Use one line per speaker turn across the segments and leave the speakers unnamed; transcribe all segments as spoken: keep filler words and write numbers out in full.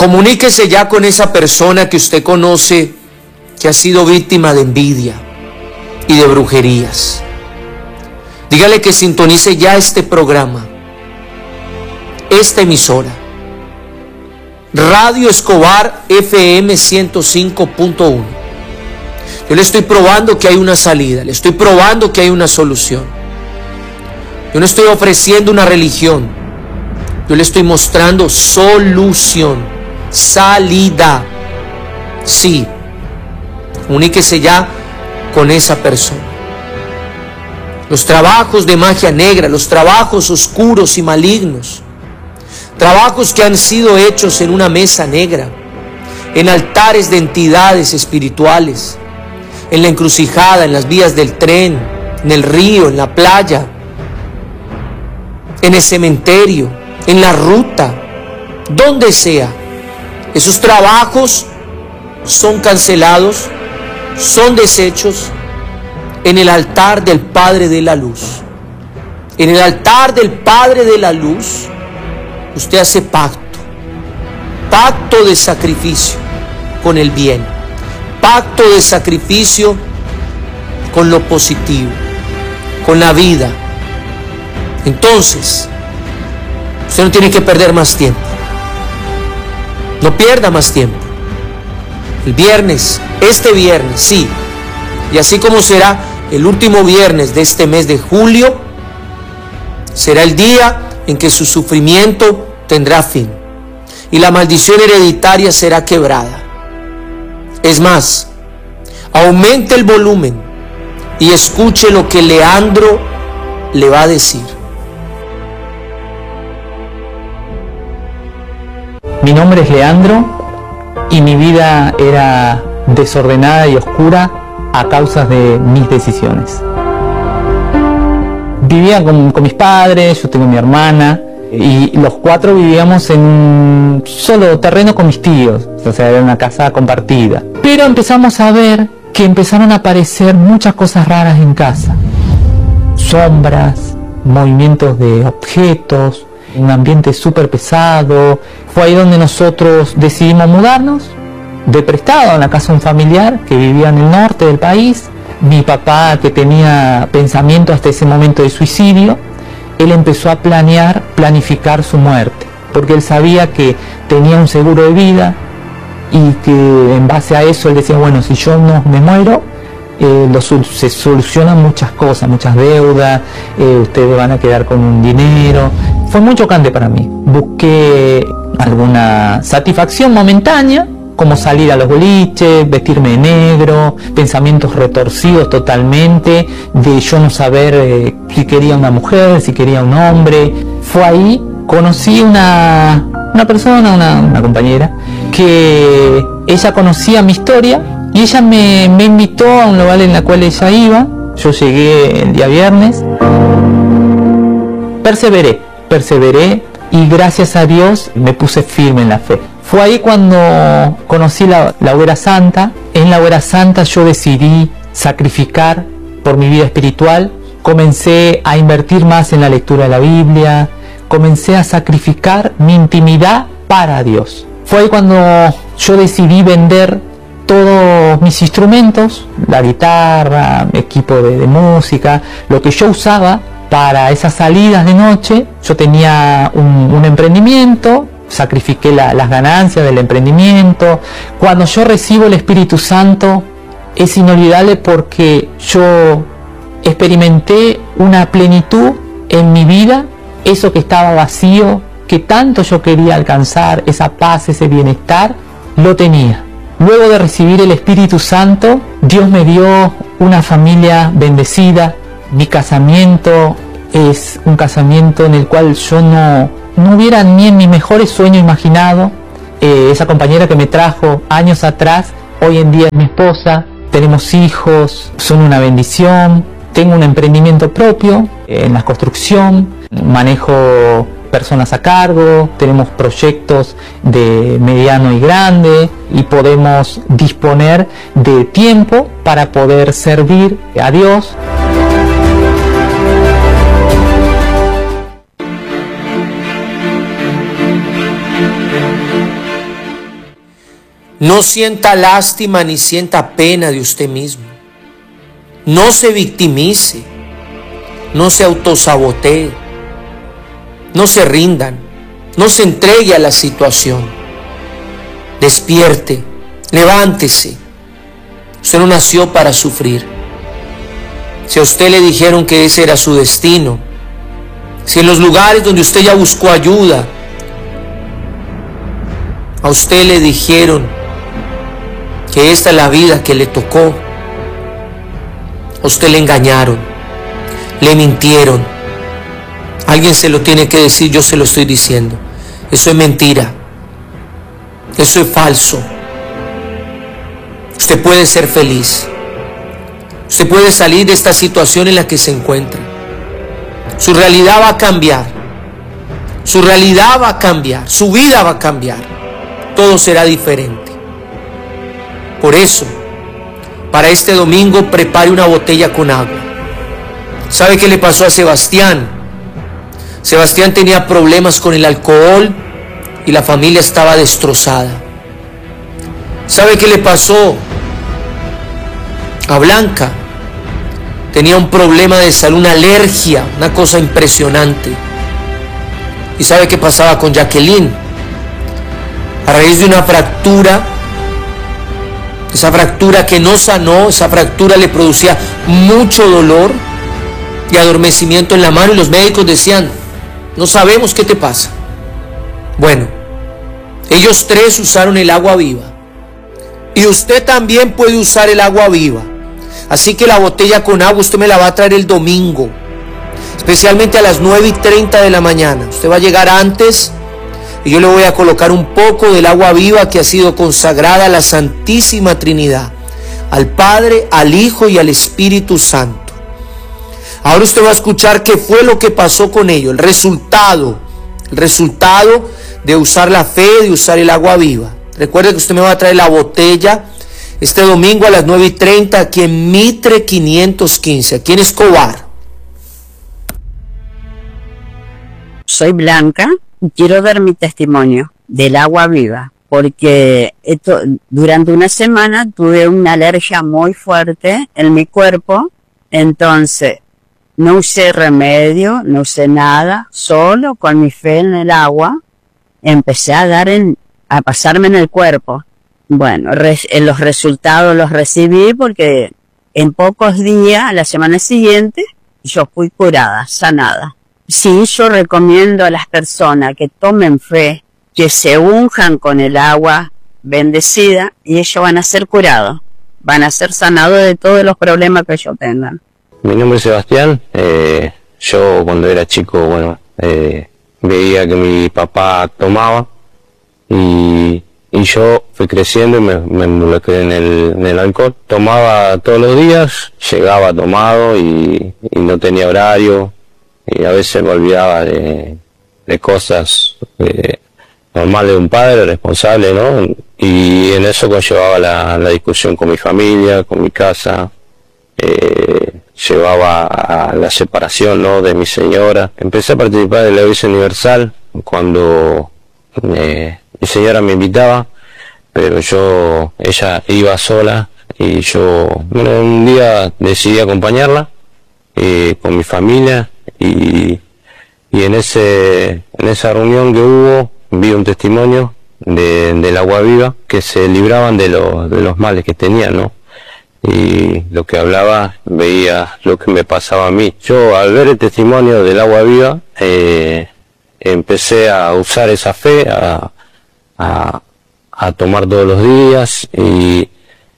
Comuníquese ya con esa persona que usted conoce que ha sido víctima de envidia y de brujerías. Dígale que sintonice ya este programa, esta emisora, Radio Escobar F M ciento cinco punto uno. Yo le estoy probando que hay una salida, le estoy probando que hay una solución. Yo no estoy ofreciendo una religión, yo le estoy mostrando solución, salida. Sí, comuníquese ya con esa persona. Los trabajos de magia negra, los trabajos oscuros y malignos, trabajos que han sido hechos en una mesa negra, en altares de entidades espirituales, en la encrucijada, en las vías del tren, en el río, en la playa, en el cementerio, en la ruta, donde sea. Esos trabajos son cancelados, son deshechos en el altar del Padre de la Luz. En el altar del Padre de la Luz, usted hace pacto, pacto de sacrificio con el bien, pacto de sacrificio con lo positivo, con la vida. Entonces, usted no tiene que perder más tiempo. No pierda más tiempo. El viernes, este viernes, sí, y así como será el último viernes de este mes de julio, será el día en que su sufrimiento tendrá fin y la maldición hereditaria será quebrada. Es más, aumente el volumen y escuche lo que Leandro le va a decir.
Mi nombre es Leandro y mi vida era desordenada y oscura a causa de mis decisiones. Vivía con, con mis padres, yo tengo mi hermana, y los cuatro vivíamos en un solo terreno con mis tíos, o sea, era una casa compartida. Pero empezamos a ver que empezaron a aparecer muchas cosas raras en casa. Sombras, movimientos de objetos, un ambiente súper pesado. Fue ahí donde nosotros decidimos mudarnos, de prestado a la casa de un familiar que vivía en el norte del país. Mi papá, que tenía pensamiento hasta ese momento de suicidio, él empezó a planear, planificar su muerte, porque él sabía que tenía un seguro de vida y que en base a eso él decía, bueno, si yo no me muero, eh, lo, se solucionan muchas cosas, muchas deudas, eh, ustedes van a quedar con un dinero. Fue muy chocante para mí. Busqué alguna satisfacción momentánea, como salir a los boliches, vestirme de negro, pensamientos retorcidos totalmente, de yo no saber eh, si quería una mujer, si quería un hombre. Fue ahí, conocí una, una persona, una, una compañera, que ella conocía mi historia y ella me, me invitó a un lugar en el cual ella iba. Yo llegué el día viernes, perseveré, perseveré y gracias a Dios me puse firme en la fe. Fue ahí cuando conocí la, la Hoguera Santa. En la Hoguera Santa yo decidí sacrificar por mi vida espiritual. Comencé a invertir más en la lectura de la Biblia. Comencé a sacrificar mi intimidad para Dios. Fue ahí cuando yo decidí vender todos mis instrumentos, la guitarra, equipo de, de música, lo que yo usaba para esas salidas de noche. Yo tenía un, un emprendimiento. Sacrifiqué la, las ganancias del emprendimiento. Cuando yo recibo el Espíritu Santo es inolvidable porque yo experimenté una plenitud en mi vida, eso que estaba vacío, que tanto yo quería alcanzar, esa paz, ese bienestar, lo tenía. Luego de recibir el Espíritu Santo, Dios me dio una familia bendecida. Mi casamiento es un casamiento en el cual yo no no hubiera ni en mis mejores sueños imaginado. Eh, esa compañera que me trajo años atrás, hoy en día es mi esposa, tenemos hijos, son una bendición. Tengo un emprendimiento propio eh, en la construcción, manejo personas a cargo, tenemos proyectos de mediano y grande y podemos disponer de tiempo para poder servir a Dios.
No sienta lástima ni sienta pena de usted mismo. No se victimice. No se autosabotee. No se rindan. No se entregue a la situación. Despierte. Levántese. Usted no nació para sufrir. Si a usted le dijeron que ese era su destino, si en los lugares donde usted ya buscó ayuda, a usted le dijeron que esta es la vida que le tocó, a usted le engañaron, le mintieron. Alguien se lo tiene que decir, yo se lo estoy diciendo. Eso es mentira. Eso es falso. Usted puede ser feliz. Usted puede salir de esta situación en la que se encuentra. Su realidad va a cambiar. Su realidad va a cambiar. Su vida va a cambiar. Todo será diferente. Por eso, para este domingo prepare una botella con agua. ¿Sabe qué le pasó a Sebastián? Sebastián tenía problemas con el alcohol y la familia estaba destrozada. ¿Sabe qué le pasó a Blanca? Tenía un problema de salud, una alergia, una cosa impresionante. ¿Y sabe qué pasaba con Jacqueline? A raíz de una fractura, esa fractura que no sanó, esa fractura le producía mucho dolor y adormecimiento en la mano, y los médicos decían, no sabemos qué te pasa. Bueno, ellos tres usaron el agua viva. Y usted también puede usar el agua viva. Así que la botella con agua usted me la va a traer el domingo, especialmente a las nueve y treinta de la mañana. Usted va a llegar antes y yo le voy a colocar un poco del agua viva que ha sido consagrada a la Santísima Trinidad, al Padre, al Hijo y al Espíritu Santo. Ahora usted va a escuchar qué fue lo que pasó con ello, el resultado, el resultado de usar la fe, de usar el agua viva. Recuerde que usted me va a traer la botella este domingo a las nueve y treinta aquí en Mitre quinientos quince, aquí en Escobar.
Soy Blanca y quiero dar mi testimonio del agua viva, porque esto, durante una semana tuve una alergia muy fuerte en mi cuerpo, entonces no usé remedio, no usé nada, solo con mi fe en el agua empecé a dar en, a pasarme en el cuerpo. Bueno, res, los resultados los recibí porque en pocos días, la semana siguiente, yo fui curada, sanada. Sí, yo recomiendo a las personas que tomen fe, que se unjan con el agua bendecida y ellos van a ser curados, van a ser sanados de todos los problemas que ellos tengan.
Mi nombre es Sebastián. Eh, yo cuando era chico, bueno, eh, veía que mi papá tomaba y... Y yo fui creciendo y me, me involucré en el, en el alcohol. Tomaba todos los días, llegaba tomado y, y no tenía horario. Y a veces me olvidaba de, de cosas eh, normales de un padre responsable, ¿no? Y en eso conllevaba la, la discusión con mi familia, con mi casa. Eh, llevaba a la separación, ¿no?, de mi señora. Empecé a participar de la Iglesia Universal cuando... Eh, mi señora me invitaba, pero yo, ella iba sola y yo, bueno, un día decidí acompañarla eh, con mi familia y, y en ese, en esa reunión que hubo vi un testimonio de, del agua viva, que se libraban de los, de los males que tenían, ¿no? Y lo que hablaba, veía lo que me pasaba a mí. Yo al ver el testimonio del agua viva, eh, empecé a usar esa fe, a A, a tomar todos los días y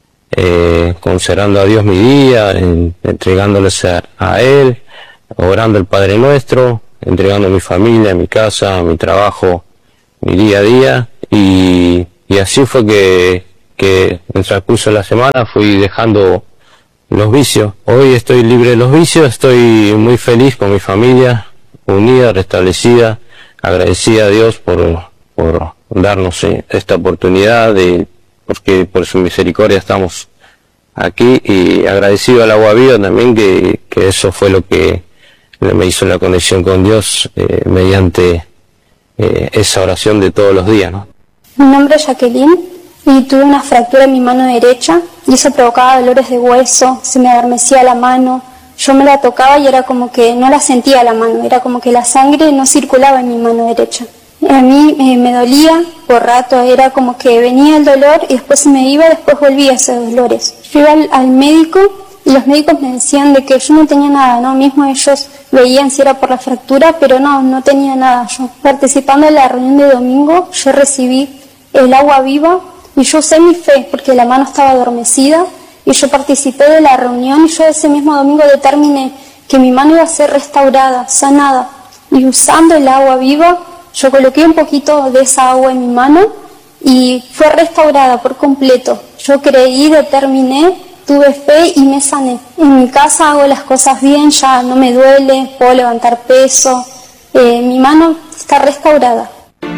eh, consagrando a Dios mi día, en, entregándoles a, a Él, orando el Padre Nuestro, entregando a mi familia, a mi casa, a mi trabajo, mi día a día, y, y así fue que, que en el transcurso de la semana fui dejando los vicios. Hoy estoy libre de los vicios, estoy muy feliz con mi familia, unida, restablecida, agradecida a Dios por, por darnos esta oportunidad, de, porque por su misericordia estamos aquí, y agradecido al agua viva también, que, que eso fue lo que me hizo la conexión con Dios eh, mediante eh, esa oración de todos los días, ¿no?
Mi nombre es Jacqueline y tuve una fractura en mi mano derecha y eso provocaba dolores de hueso, se me adormecía la mano, yo me la tocaba y era como que no la sentía la mano, era como que la sangre no circulaba en mi mano derecha. A mí eh, me dolía por rato, era como que venía el dolor y después se me iba y después volvía esos dolores. Yo iba al, al médico y los médicos me decían de que yo no tenía nada, ¿no? Mismo ellos veían si era por la fractura, pero no, no tenía nada. Yo participando en la reunión de domingo, yo recibí el agua viva y yo usé mi fe porque la mano estaba adormecida y yo participé de la reunión y yo ese mismo domingo determiné que mi mano iba a ser restaurada, sanada, y usando el agua viva yo coloqué un poquito de esa agua en mi mano y fue restaurada por completo. Yo creí, determiné, tuve fe y me sané. En mi casa hago las cosas bien, ya no me duele, puedo levantar peso, eh, mi mano está restaurada.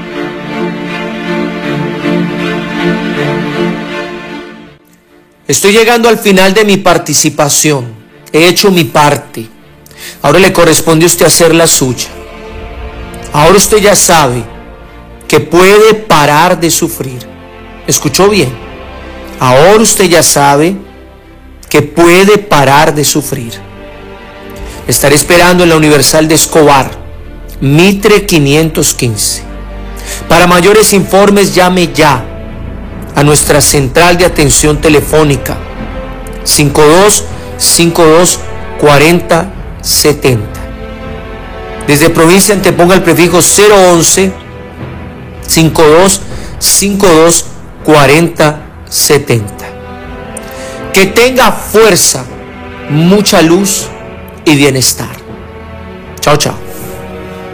Estoy llegando al final de mi participación. He hecho mi parte. Ahora le corresponde a usted hacer la suya. Ahora usted ya sabe que puede parar de sufrir. ¿Escuchó bien? Ahora usted ya sabe que puede parar de sufrir. Estaré esperando en la Universal de Escobar, Mitre quinientos quince. Para mayores informes llame ya a nuestra central de atención telefónica cinco dos cinco dos cuatro cero siete cero. Desde provincia anteponga el prefijo cero once cincuenta y dos cincuenta y dos cuarenta setenta. Que tenga fuerza, mucha luz y bienestar. Chao, chao.